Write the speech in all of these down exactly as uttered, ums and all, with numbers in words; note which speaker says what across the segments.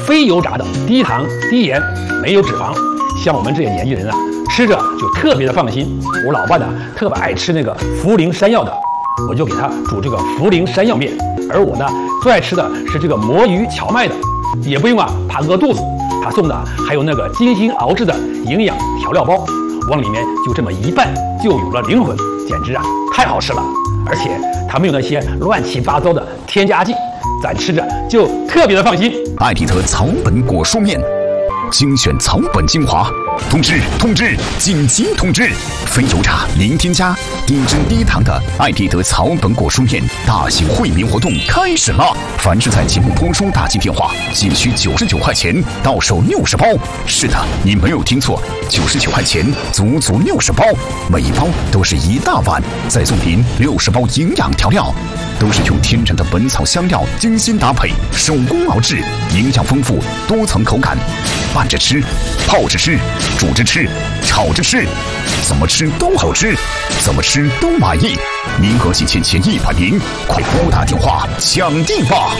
Speaker 1: 非油炸的，低糖、低盐，没有脂肪。像我们这些年轻人啊，吃着就特别的放心。我老爸呢，特别爱吃那个涪陵山药的，我就给他煮这个涪陵山药面。而我呢，最爱吃的是这个魔芋荞麦的，也不用啊怕饿肚子。他送的还有那个精心熬制的营养调料包，往里面就这么一拌，就有了灵魂，简直啊太好吃了。而且它没有那些乱七八糟的添加剂，咱吃着就特别的放心。
Speaker 2: 艾丽特草本果蔬面，精选草本精华。通知通知，紧急通知！非油炸、零添加、低脂低糖的艾丽德草本果蔬面大型惠民活动开始了！凡是在节目播出打进电话，仅需九十九块钱，到手六十包。是的，你没有听错，九十九块钱，足足六十包，每一包都是一大碗，再送您六十包营养调料，都是用天然的本草香料精心搭配，手工熬制，营养丰富，多层口感，拌着吃，泡着吃。煮着吃，炒着吃，怎么吃都好吃，怎么吃都满意。名额仅限前一百名，快拨打电话抢订吧！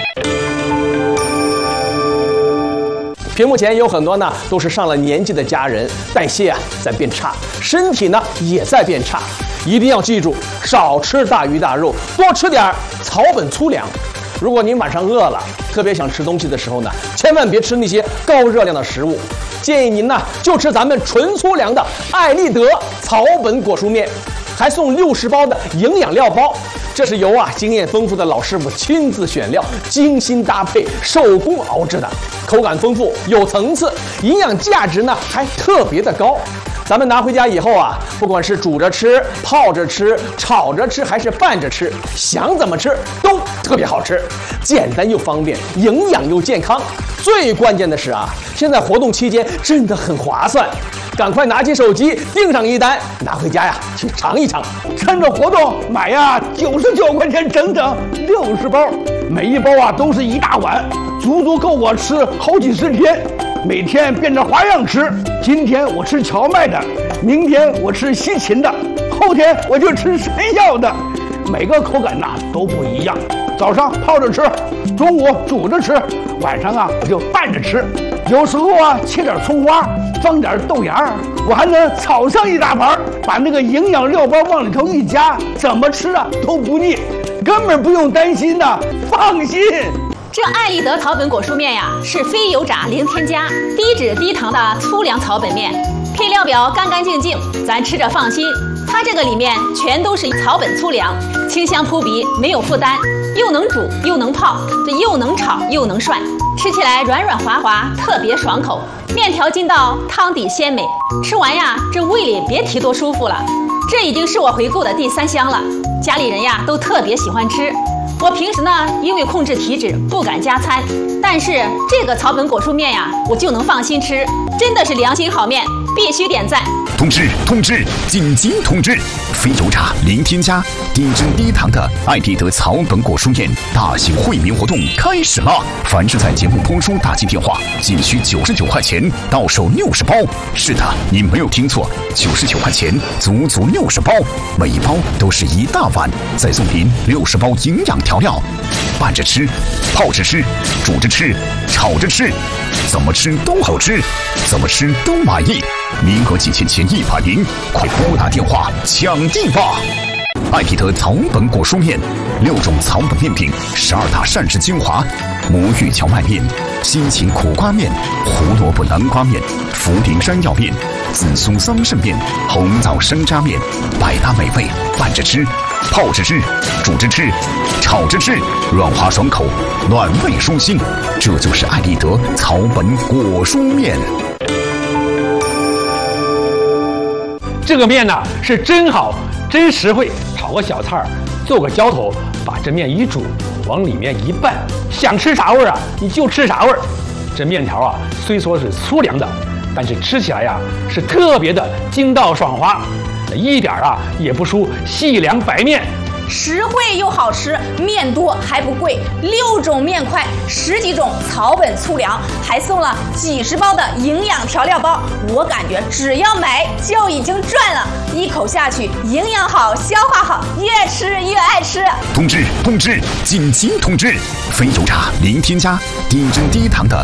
Speaker 3: 屏幕前有很多呢，都是上了年纪的家人，代谢啊在变差，身体呢也在变差。一定要记住，少吃大鱼大肉，多吃点草本粗粮。如果您晚上饿了，特别想吃东西的时候呢，千万别吃那些高热量的食物。建议您呢就吃咱们纯粗粮的艾丽德草本果蔬面，还送六十包的营养料包。这是由啊经验丰富的老师傅亲自选料，精心搭配，手工熬制的，口感丰富，有层次，营养价值呢还特别的高。咱们拿回家以后啊，不管是煮着吃、泡着吃、炒着吃，还是拌着吃，想怎么吃都特别好吃，简单又方便，营养又健康。最关键的是啊，现在活动期间真的很划算，赶快拿起手机订上一单，拿回家呀去尝一尝。
Speaker 4: 趁着活动买呀，九十九块钱整整六十包，每一包啊都是一大碗，足足够我吃好几十天。每天变着花样吃，今天我吃荞麦的，明天我吃西芹的，后天我就吃山药的，每个口感呐都不一样。早上泡着吃，中午煮着吃，晚上啊我就拌着吃，有时候啊切点葱花，放点豆芽，我还能炒上一大盘，把那个营养料包往里头一加，怎么吃啊都不腻，根本不用担心的，放心。
Speaker 5: 这艾丽德草本果蔬面呀，是非油炸、零添加、低脂低糖的粗粮草本面，配料表干干净净，咱吃着放心。它这个里面全都是草本粗粮，清香扑鼻，没有负担，又能煮又能泡，这又能炒又能涮，吃起来软软滑滑，特别爽口。面条筋道，汤底鲜美，吃完呀，这胃里别提多舒服了。这已经是我回购的第三箱了，家里人呀都特别喜欢吃。我平时呢，因为控制体脂不敢加餐，但是这个草本果蔬面呀，我就能放心吃，真的是良心好面，必须点赞。
Speaker 2: 通知通知，紧急通知！非油炸、零添加、低脂低糖的艾丽德草本果蔬面大型惠民活动开始了！凡是在节目播出打进电话，仅需九十九块钱，到手六十包。是的，你没有听错，九十九块钱，足足六十包，每一包都是一大碗，再送您六十包营养调料，拌着吃，泡着吃，煮着吃，炒着吃，怎么吃都好吃，怎么吃都满意。名额仅限前一百名，快拨打电话抢订吧！艾丽德草本果蔬面，六种草本面品，十二大膳食精华：魔芋荞麦面、西芹苦瓜面、胡萝卜南瓜面、茯苓山药面、紫苏桑葚面、红枣生渣面，百搭美味，拌着吃，泡着吃，煮着吃，炒着吃，软滑爽口，暖胃舒心。这就是艾丽德草本果蔬面。
Speaker 1: 这个面呢是真好，真实惠，炒个小菜儿，做个浇头，把这面一煮，往里面一拌，想吃啥味儿啊，你就吃啥味儿。这面条啊，虽说是粗粮的，但是吃起来呀是特别的筋道爽滑，一点啊也不输细粮白面。
Speaker 6: 实惠又好吃，面多还不贵，六种面块，十几种草本粗粮，还送了几十包的营养调料包。我感觉只要买就已经赚了，一口下去，营养好，消化好，越吃越爱吃。
Speaker 2: 通知通知，紧急通知！非油炸、零添加、低脂低糖的